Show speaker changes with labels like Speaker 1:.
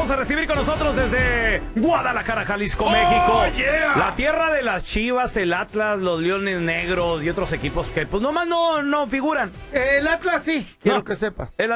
Speaker 1: vamos a recibir con nosotros desde Guadalajara, Jalisco, México.
Speaker 2: Yeah.
Speaker 1: La tierra de las Chivas, el Atlas, los Leones Negros y otros equipos que pues nomás no figuran.
Speaker 2: El Atlas sí, quiero
Speaker 1: No.
Speaker 2: que sepas.
Speaker 1: El